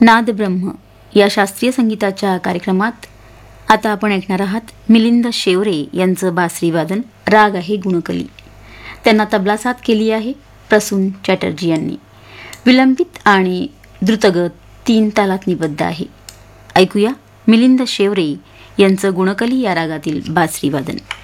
नाद ब्रह्म या शास्त्रीय संगीताच्या कार्यक्रमात आता आपण ऐकणार आहात मिलिंद शेवरे यांचं बासरी वादन. राग आहे गुणकली. त्यांना तबला साथ केली आहे प्रसून चॅटर्जी यांनी. विलंबित आणि द्रुतगत 3 तालात निबद्ध आहे. ऐकूया मिलिंद शेवरे यांचं गुणकली या रागातील बासरी वादन.